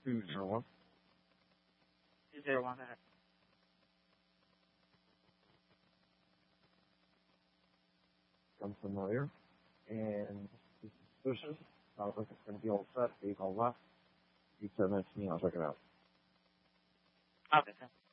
201. 201. Sounds familiar. And this is suspicious. Sounds like it's going to be all set. Please all left. You send that to me. I'll check it out. Okay, thanks.